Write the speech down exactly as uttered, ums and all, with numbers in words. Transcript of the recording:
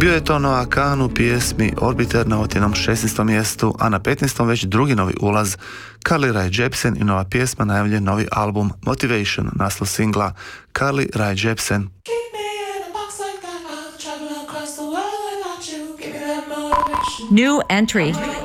Bio je to Noah Kahan u pjesmi Orbiter na otjenom šesnaestom mjestu, a na petnaestom već drugi novi ulaz. Carly Rae Jepsen i nova pjesma najavljen novi album Motivation, naslov singla Carly Rae Jepsen. New entry.